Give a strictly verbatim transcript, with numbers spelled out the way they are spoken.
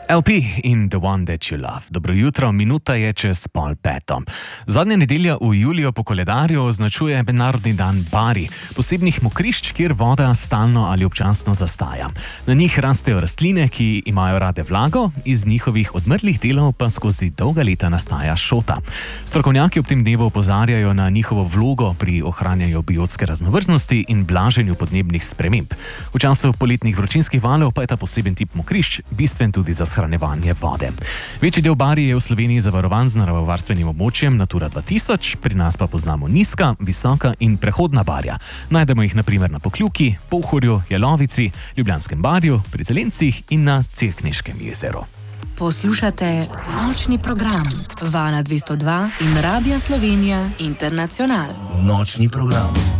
el pi in The One That You Love. Dobro jutro, minuta je čez pol peto. Zadnja nedelja v juliju po koledarju označuje Mednarodni dan bari, posebnih mokrišč, kjer voda stalno ali občasno zastaja. Na njih rastejo rastline, ki imajo rade vlago, iz njihovih odmrlih delov pa skozi dolga leta nastaja šota. Strokovnjaki ob tem dnevu opozarjajo na njihovo vlogo pri ohranjanju biotske raznovrstnosti in blaženju podnebnih sprememb. V času poletnih vročinskih valov pa je ta poseben tip mokrišč bistven tudi za shranjevanje vode. Večji del Barij je v Sloveniji zavarovan z naravovarstvenim območjem Natura dva tisoč, pri nas pa poznamo nizka, visoka in prehodna barja. Najdemo jih na primer na Pokljuki, Pohorju, Jelovici, Ljubljanskem barju, pri Zelencih in na Cerkniškem jezeru. Poslušate nočni program Vala dvesto dva in Radia Slovenija Internacional. Nočni program.